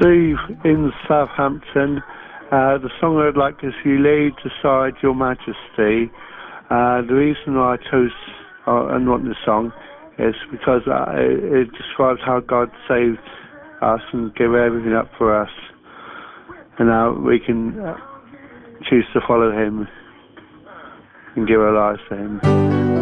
Steve in Southampton. The song I'd like is You Laid Aside Your Majesty. The reason I chose and want this song is because it describes how God saved us and gave everything up for us. And now we can choose to follow him and give our lives to him.